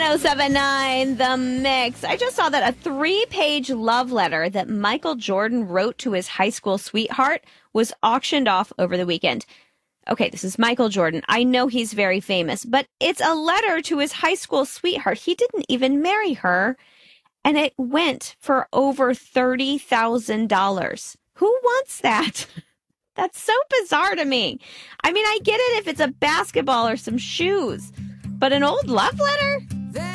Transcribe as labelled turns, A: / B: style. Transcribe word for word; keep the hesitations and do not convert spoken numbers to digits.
A: oh seven point nine The Mix. I just saw that a three-page love letter that Michael Jordan wrote to his high school sweetheart was auctioned off over the weekend. Okay, this is Michael Jordan. I know he's very famous, but it's a letter to his high school sweetheart. He didn't even marry her, and it went for over thirty thousand dollars. Who wants that? That's so bizarre to me. I mean, I get it if it's a basketball or some shoes, but an old love letter?